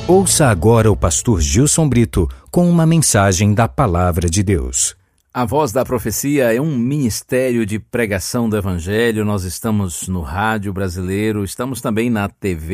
Ouça agora o pastor Gilson Brito com uma mensagem da Palavra de Deus. A Voz da Profecia é um ministério de pregação do Evangelho. Nós estamos no rádio brasileiro, estamos também na TV